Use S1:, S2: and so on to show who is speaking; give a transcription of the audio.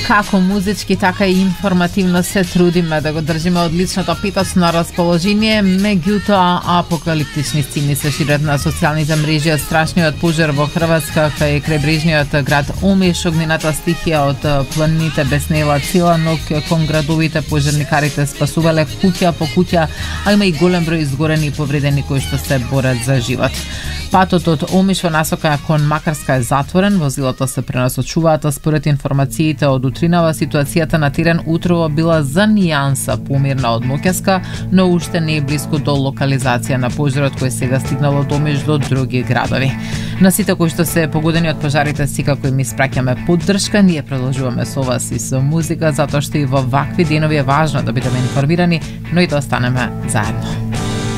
S1: Како музички, така и информативно се трудиме да го држиме одличното питоц на расположение, меѓутоа апокалиптични сцени се шират на социјалните мрежи од страшниот пожар во Хрватска кај крајбрежниот град Омиш. Огнената стихија од планините беснела цела ноќ кон градовите. Пожарникарите спасувале куќа по куќа, а има и голем број изгорени и повредени кои што се борат за живот. Патот од Омиш во насока кон Макарска е затворен, возилата се пренасочуваат, а според информациите од утринава ситуацијата на терен утрово била за нијанса помирна од ноќеска, но уште не е близко до локализација на пожарот кој сега стигнал од Омиш до други градови. На сите кои што се погодени од пожарите секако им испраќаме поддршка, ние продолжуваме со вас и со музика, затоа што и во вакви денови е важно да бидеме информирани, но и да останеме заедно.